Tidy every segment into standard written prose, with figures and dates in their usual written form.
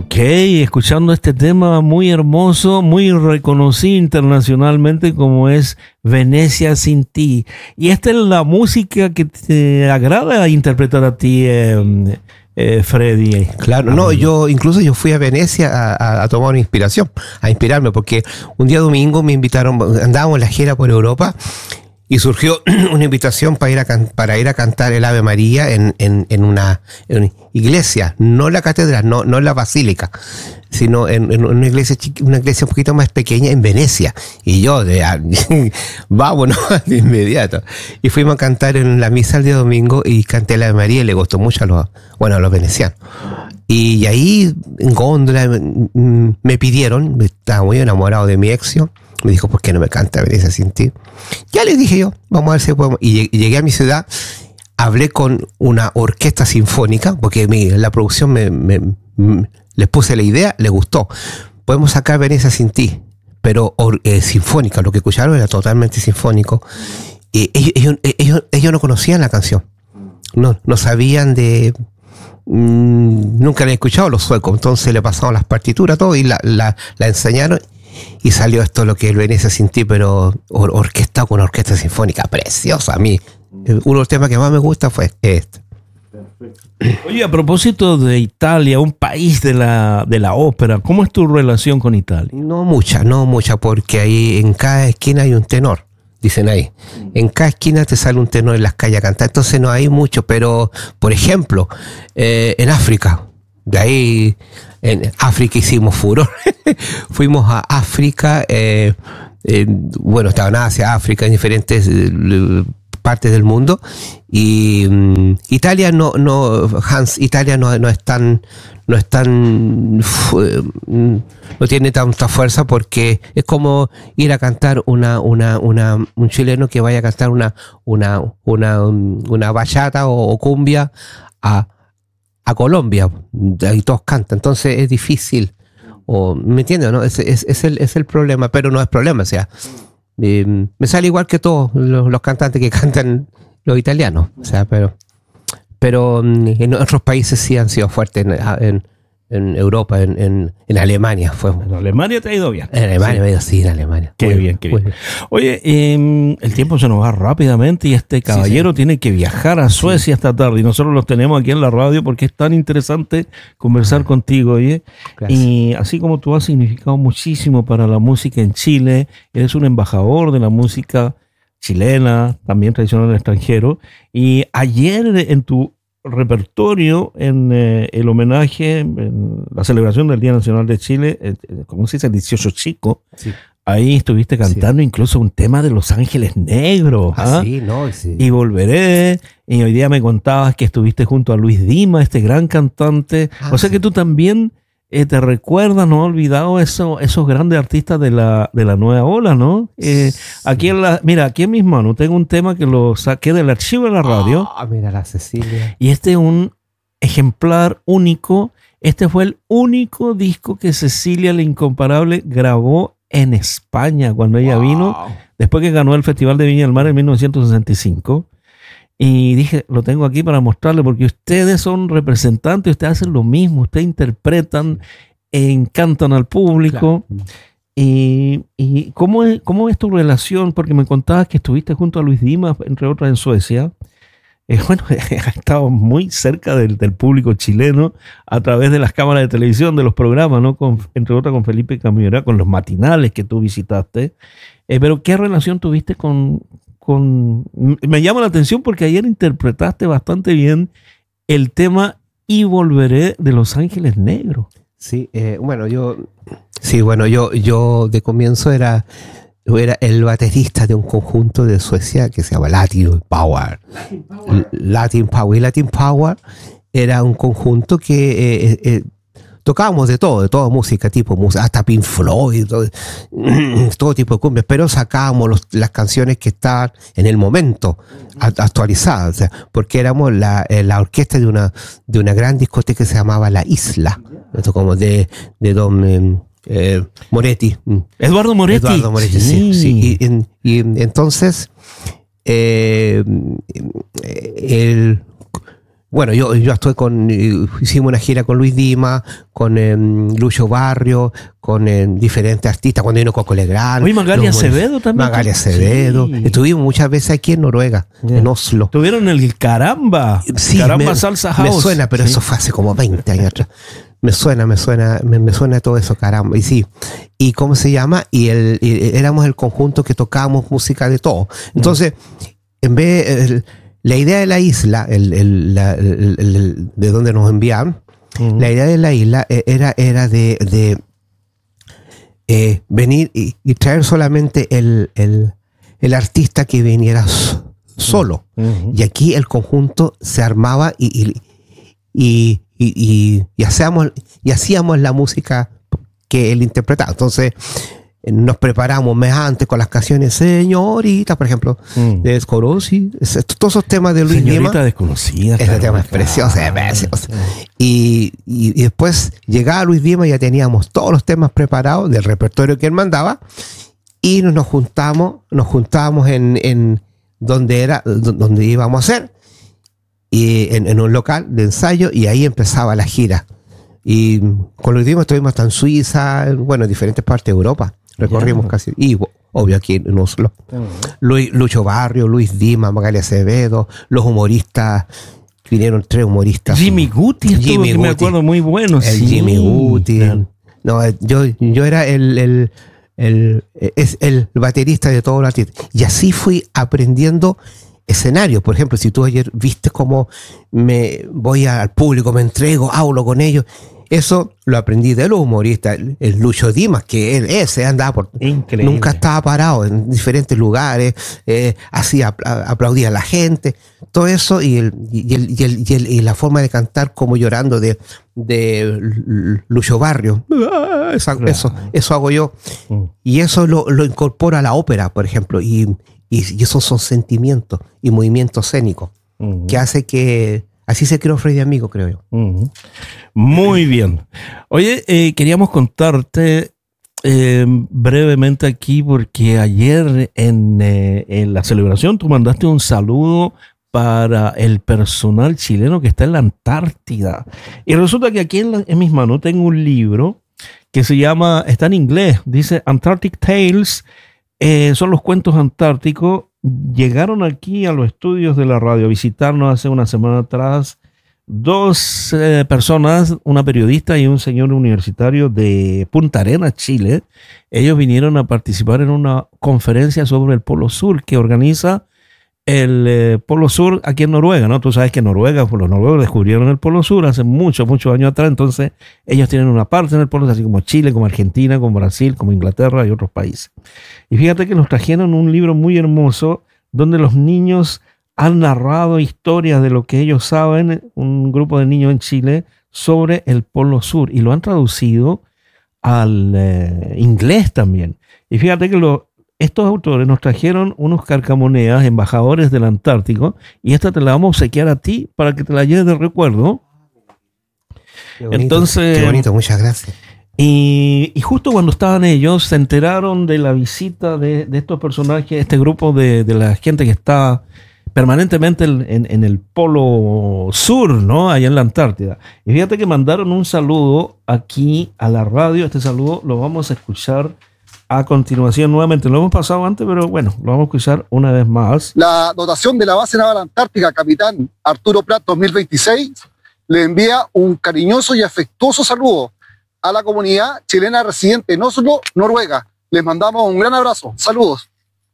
Ok, escuchando este tema muy hermoso, muy reconocido internacionalmente como es Venecia sin ti. Y esta es la música que te agrada interpretar a ti, Freddy. Claro, no, yo fui a Venecia a tomar una inspiración, a inspirarme, porque un día domingo me invitaron, andábamos en la gira por Europa y surgió una invitación para ir a cantar el Ave María en una iglesia, no en la catedral, no en la basílica, sino en una iglesia un poquito más pequeña en Venecia. Y yo, vámonos de inmediato. Y fuimos a cantar en la misa el día domingo y canté el Ave María y le gustó mucho a los venecianos. Y ahí en góndola me pidieron, estaba muy enamorado de mi exio. Me dijo, ¿por qué no me canta Venecia sin ti? Ya le dije yo, vamos a ver si podemos. Y llegué a mi ciudad, hablé con una orquesta sinfónica, porque la producción les puse la idea, les gustó. Podemos sacar Venecia sin ti, pero sinfónica. Lo que escucharon era totalmente sinfónico. Ellos no conocían la canción. No sabían de... nunca le he escuchado los suecos. Entonces le pasamos las partituras, todo, y la enseñaron. Y salió esto, lo que es Venecia sin ti, pero orquestado con orquesta sinfónica preciosa. A mí, uno de los temas que más me gusta fue este. Oye, a propósito de Italia, un país de la ópera, ¿cómo es tu relación con Italia? No mucha, porque ahí en cada esquina hay un tenor, dicen ahí. En cada esquina te sale un tenor en las calles a cantar, entonces no hay mucho, pero, por ejemplo, en África, de ahí... En África hicimos furor. Fuimos a África, bueno, estaba en Asia, África, en diferentes partes del mundo. Y Italia no tiene tanta fuerza, porque es como ir a cantar un chileno que vaya a cantar una bachata o cumbia a Colombia, ahí todos cantan, entonces es difícil, ¿me entiendes? ¿No? Es el problema, pero no es problema, o sea, me sale igual que todos los cantantes que cantan los italianos, o sea, pero en otros países sí han sido fuertes, en Europa, en Alemania fue. En Alemania te ha ido bien. En Alemania, sí, en Alemania. Qué bien. Oye, el tiempo se nos va rápidamente y este caballero tiene que viajar a Suecia esta tarde, y nosotros los tenemos aquí en la radio porque es tan interesante conversar contigo, oye. Gracias. Y así como tú has significado muchísimo para la música en Chile, eres un embajador de la música chilena, también tradicional en el extranjero, y ayer en tu repertorio, en el homenaje, en la celebración del Día Nacional de Chile, ¿cómo se dice? El 18 Chico. Sí. Ahí estuviste cantando incluso un tema de Los Ángeles Negros. Sí, no, sí. Y volveré. Y hoy día me contabas que estuviste junto a Luis Dima, este gran cantante. O sea que tú también te recuerdas, no has olvidado esos grandes artistas de la nueva ola, ¿no? Aquí aquí en mis manos tengo un tema que lo saqué del archivo de la radio. Mira la Cecilia. Y este es un ejemplar único. Este fue el único disco que Cecilia la Incomparable grabó en España cuando ella vino, después que ganó el Festival de Viña del Mar en 1965. Y dije, lo tengo aquí para mostrarle, porque ustedes son representantes, ustedes hacen lo mismo, ustedes interpretan, encantan al público. Claro. Y ¿cómo es tu relación? Porque me contabas que estuviste junto a Luis Dima, entre otras, en Suecia. Bueno, ha estado muy cerca del público chileno a través de las cámaras de televisión, de los programas, ¿no? Entre otras con Felipe Camionera, con los matinales que tú visitaste. Pero ¿qué relación tuviste con... Me llama la atención porque ayer interpretaste bastante bien el tema Y Volveré de Los Ángeles Negros. Sí, bueno, yo de comienzo era el baterista de un conjunto de Suecia que se llama Latin Power. Latin Power era un conjunto que tocábamos de todo música, hasta Pink Floyd, todo tipo de cumbias, pero sacábamos las canciones que estaban en el momento actualizadas, o sea, porque éramos la orquesta de una gran discoteca que se llamaba La Isla, esto como de Don Moretti. Eduardo Moretti, sí. Y entonces bueno, yo estoy hicimos una gira con Luis Dima, con Lucho Barrio, con diferentes artistas, cuando vino Coco Legrand. Oye, Magali Acevedo también. Magali Acevedo. Sí. Estuvimos muchas veces aquí en Noruega, en Oslo. Tuvieron el Caramba. Sí, Caramba Salsa House. Me suena, pero eso fue hace como 20 años atrás. Me suena todo eso, caramba. Y sí, y ¿cómo se llama? Y éramos el conjunto que tocábamos música de todo. Entonces, en vez... la idea de la isla, de donde nos enviaban, la idea de la isla era de venir y traer solamente el artista que viniera solo. Y aquí el conjunto se armaba y hacíamos la música que él interpretaba. Entonces nos preparamos mes antes con las canciones Señorita, por ejemplo, de Escorosi, todos esos temas de Luis Dima. Señorita Desconocida. Ese tema es precioso, es precioso. Y después llegaba Luis Dima y ya teníamos todos los temas preparados del repertorio que él mandaba y nos juntábamos en donde íbamos a hacer, y en un local de ensayo, y ahí empezaba la gira. Y con Luis Dima estuvimos hasta en Suiza, bueno, en diferentes partes de Europa. Recorrimos casi, y obvio aquí en Oslo. Lucho Barrio, Luis Dima, Magali Acevedo, los humoristas, vinieron 3 humoristas. Jimmy Guti, que me acuerdo muy bueno. El Jimmy Guti. Claro. No, yo era el baterista de todos los artistas. Y así fui aprendiendo escenarios. Por ejemplo, si tú ayer viste cómo me voy al público, me entrego, hablo con ellos. Eso lo aprendí de los humoristas. El Lucho Dimas, que ese andaba por... Increíble. Nunca estaba parado en diferentes lugares, aplaudía a la gente. Todo eso y la forma de cantar como llorando de Lucho Barrio. Eso hago yo. Y eso lo incorporo a la ópera, por ejemplo. Y esos son sentimientos y movimientos escénicos que hace que... Así se creó Freddy Amigo, creo yo. Muy bien. Oye, queríamos contarte brevemente aquí, porque ayer en la celebración tú mandaste un saludo para el personal chileno que está en la Antártida. Y resulta que aquí en mis manos tengo un libro que se llama, está en inglés, dice Antarctic Tales, son los cuentos antárticos. Llegaron aquí a los estudios de la radio a visitarnos hace una semana atrás 2 personas, una periodista y un señor universitario de Punta Arenas, Chile. Ellos vinieron a participar en una conferencia sobre el Polo Sur que organiza el Polo Sur aquí en Noruega, ¿no? Tú sabes que Noruega, pues los noruegos descubrieron el Polo Sur hace muchos años atrás, entonces ellos tienen una parte en el Polo Sur, así como Chile, como Argentina, como Brasil, como Inglaterra y otros países. Y fíjate que nos trajeron un libro muy hermoso donde los niños han narrado historias de lo que ellos saben, un grupo de niños en Chile, sobre el Polo Sur, y lo han traducido al inglés también. Y fíjate que estos autores nos trajeron unos carcamonedas, embajadores del Antártico, y esta te la vamos a obsequiar a ti para que te la lleves de recuerdo. Qué bonito, entonces, qué bonito, muchas gracias. Y justo cuando estaban ellos, se enteraron de la visita de estos personajes, este grupo de la gente que está permanentemente en el Polo Sur, ¿no? Allá en la Antártida. Y fíjate que mandaron un saludo aquí a la radio. Este saludo lo vamos a escuchar a continuación nuevamente. Lo hemos pasado antes, pero bueno, lo vamos a escuchar una vez más. La dotación de la base naval antártica, capitán Arturo Prat 2026, le envía un cariñoso y afectuoso saludo a la comunidad chilena residente en Oslo, Noruega. Les mandamos un gran abrazo. Saludos.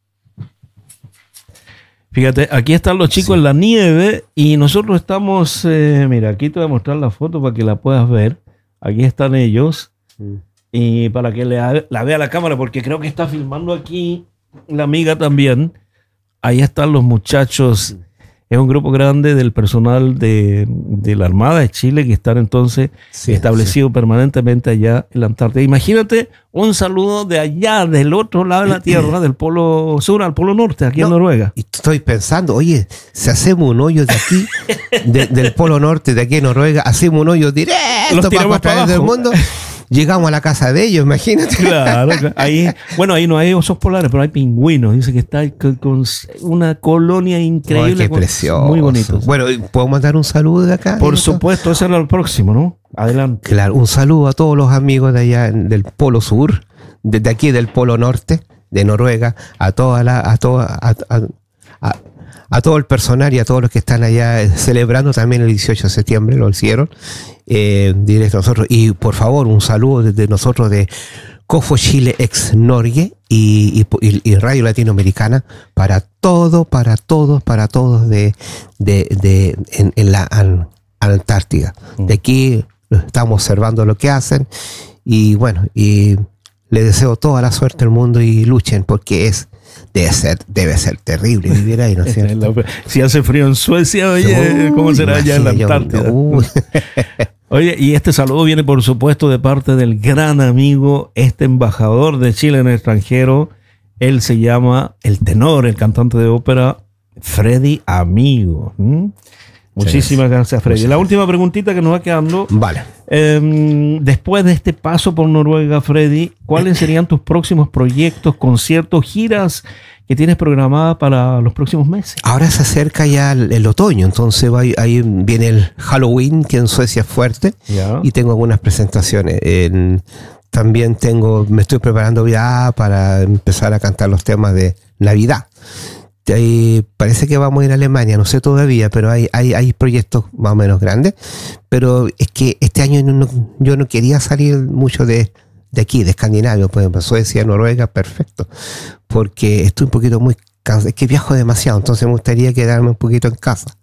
Fíjate, aquí están los chicos en la nieve y nosotros estamos, mira, aquí te voy a mostrar la foto para que la puedas ver. Aquí están ellos. Y para que la vea la cámara, porque creo que está filmando aquí la amiga también. Ahí están los muchachos. Es un grupo grande del personal de la Armada de Chile que están entonces establecidos permanentemente allá en la Antártida. Imagínate un saludo de allá, del otro lado de la Tierra, del Polo Sur al Polo Norte, aquí en Noruega. Y estoy pensando, oye, si hacemos un hoyo de aquí, del Polo Norte, de aquí en Noruega, hacemos un hoyo directo para través del mundo. llegamos a la casa de ellos, imagínate. Claro, ahí no hay osos polares, pero hay pingüinos. Dice que está con una colonia increíble. Ay, qué precioso. Muy bonitos. Bueno, ¿puedo mandar un saludo de acá? Por supuesto, ese era el próximo, ¿no? Adelante. Claro, un saludo a todos los amigos de allá del Polo Sur, desde aquí del Polo Norte, de Noruega, a todo el personal y a todos los que están allá celebrando también el 18 de septiembre, lo hicieron, directo a nosotros. Y por favor, un saludo desde nosotros de Cofo Chile ex Norge y Radio Latinoamericana para todos en la Antártida. De aquí estamos observando lo que hacen y bueno, y les deseo toda la suerte del mundo y luchen porque debe ser terrible vivir ahí, ¿no es cierto? Si hace frío en Suecia, oye, ¿cómo será allá en la Antártida? Oye, y este saludo viene por supuesto de parte del gran amigo, embajador de Chile en el extranjero. Él se llama el tenor, el cantante de ópera, Freddy Amigo. Muchísimas gracias, Freddy. La última preguntita que nos va quedando. Vale. Después de este paso por Noruega, Freddy, ¿cuáles serían tus próximos proyectos, conciertos, giras que tienes programadas para los próximos meses? Ahora se acerca ya el otoño, entonces ahí viene el Halloween, que en Suecia es fuerte, y tengo algunas presentaciones. También me estoy preparando ya para empezar a cantar los temas de Navidad. Ahí parece que vamos a ir a Alemania, no sé todavía, pero hay proyectos más o menos grandes. Pero es que este año yo no quería salir mucho de aquí, de Escandinavia, por ejemplo, Suecia, Noruega, perfecto. Porque estoy un poquito muy cansado, es que viajo demasiado, entonces me gustaría quedarme un poquito en casa.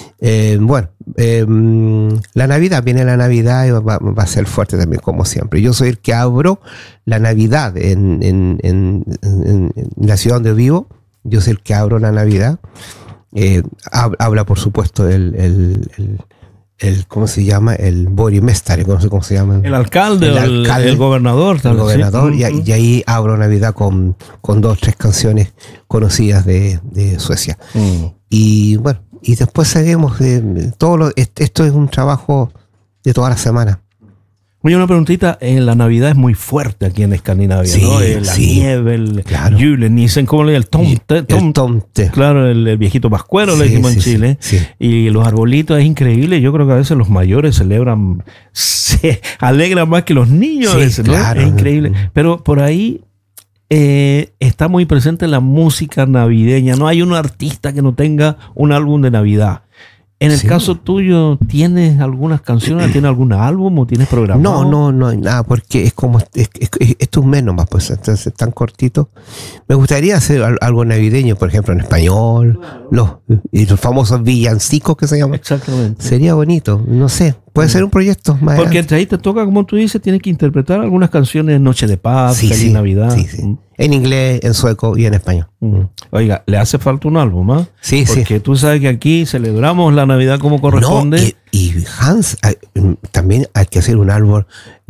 La Navidad, viene la Navidad y va a ser fuerte también, como siempre. Yo soy el que abro la Navidad en la ciudad donde vivo. Yo soy el que abro la Navidad. Habla, por supuesto, el ¿cómo se llama? El Borgmästare, no sé cómo se llama. El alcalde, el gobernador. El gobernador, sí. Y ahí abro Navidad con 2 o 3 canciones conocidas de Suecia. Y bueno, y después seguimos. Esto es un trabajo de toda la semana. Oye, una preguntita, la Navidad es muy fuerte aquí en Escandinavia, sí, ¿no? La nieve, claro. Julen, ¿cómo le llaman? El tomte. Claro, el viejito pascuero, le decimos en Chile. Sí. Y los arbolitos es increíble. Yo creo que a veces los mayores se alegran más que los niños a veces, ¿no? Claro. Es increíble. Pero por ahí está muy presente la música navideña. No hay un artista que no tenga un álbum de Navidad. En el caso tuyo, ¿tienes algunas canciones? ¿Tienes algún álbum o tienes programado? No hay nada, porque es como esto es un mes nomás, pues entonces es tan cortito. Me gustaría hacer algo navideño, por ejemplo, en español, los famosos villancicos que se llaman. Exactamente. Sería bonito, no sé, puede ser un proyecto más porque entre ahí te toca, como tú dices, tienes que interpretar algunas canciones Noche de Paz, Feliz Navidad. Sí. En inglés, en sueco y en español. Oiga, le hace falta un álbum, ¿ah? Sí. Porque tú sabes que aquí celebramos la Navidad como corresponde. No, y Hans, también hay que hacer un álbum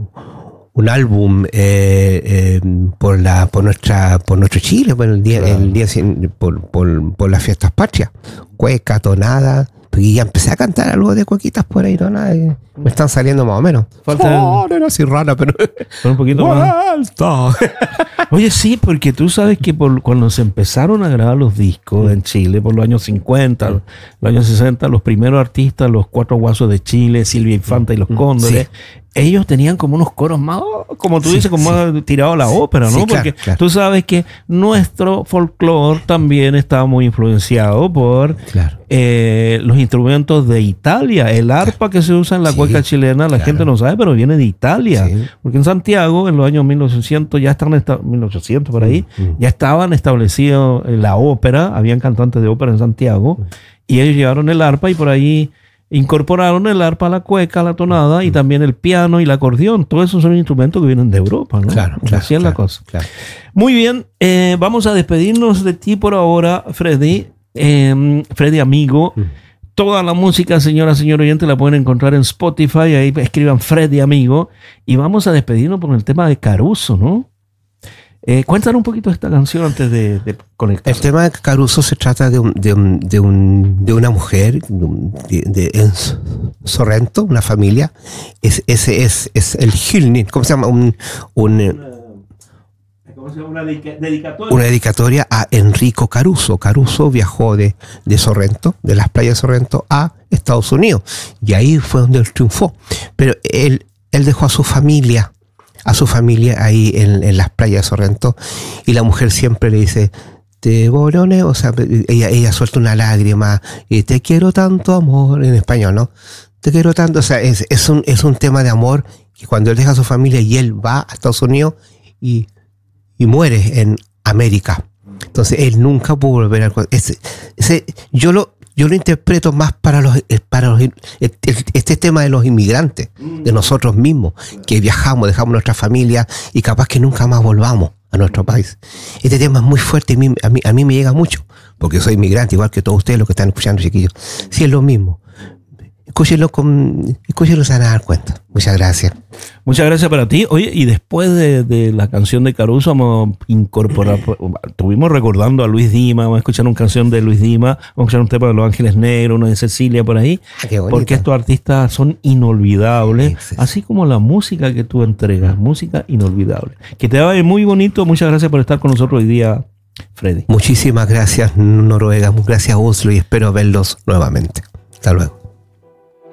por nuestro Chile, por por las fiestas patrias, cueca, tonada. Y ya empecé a cantar algo de cuequitas por ahí, ¿no? Me están saliendo más o menos. No era así rara, pero un poquito más. Oye, sí, porque tú sabes que cuando se empezaron a grabar los discos en Chile, por los años 50, los años 60, los primeros artistas, los Cuatro Guasos de Chile, Silvia Infanta y los Cóndores, ellos tenían como unos coros más, como tú dices, como más tirado a la ópera, ¿no? Sí, porque claro. tú sabes que nuestro folclore también está muy influenciado por los instrumentos de Italia. El arpa que se usa en la cueca chilena, la gente no sabe, pero viene de Italia. Sí. Porque en Santiago, en los años 1800, 1800 por ahí, ya estaban establecidos la ópera, habían cantantes de ópera en Santiago, y ellos llevaron el arpa y por ahí incorporaron el arpa, la cueca, la tonada y también el piano y el acordeón. Todos esos son instrumentos que vienen de Europa, ¿no? Claro. Así es la cosa. Claro. Muy bien, vamos a despedirnos de ti por ahora, Freddy. Freddy Amigo. Toda la música, señora oyente, la pueden encontrar en Spotify. Ahí escriban Freddy Amigo. Y vamos a despedirnos por el tema de Caruso, ¿no? Cuéntanos un poquito de esta canción antes de conectar. El tema de Caruso se trata de una mujer en Sorrento, una familia. Ese es el Hilnin, ¿cómo se llama? Una dedicatoria. Una dedicatoria a Enrico Caruso. Caruso viajó de Sorrento, de las playas de Sorrento, a Estados Unidos. Y ahí fue donde él triunfó. Pero él dejó a su familia ahí en las playas de Sorrento. Y la mujer siempre le dice, te borone, o sea, ella suelta una lágrima, y te quiero tanto, amor, en español, ¿no? Te quiero tanto, o sea, es un tema de amor, que cuando él deja a su familia y él va a Estados Unidos y muere en América. Entonces él nunca pudo volver al... Yo lo interpreto más para este tema de los inmigrantes, de nosotros mismos, que viajamos, dejamos nuestra familia y capaz que nunca más volvamos a nuestro país. Este tema es muy fuerte y a mí me llega mucho, porque yo soy inmigrante, igual que todos ustedes los que están escuchando, chiquillos. Sí, es lo mismo. Escúchenlo, se van a dar cuenta. Muchas gracias. Muchas gracias para ti. Oye, y después de la canción de Caruso, vamos a incorporar, estuvimos recordando a Luis Dima, vamos a escuchar una canción de Luis Dima, vamos a escuchar un tema de Los Ángeles Negros, uno de Cecilia por ahí, porque estos artistas son inolvidables, sí. Así como la música que tú entregas, música inolvidable. Que te vaya muy bonito. Muchas gracias por estar con nosotros hoy día, Freddy. Muchísimas gracias, Noruega. Gracias, Oslo, y espero verlos nuevamente. Hasta luego.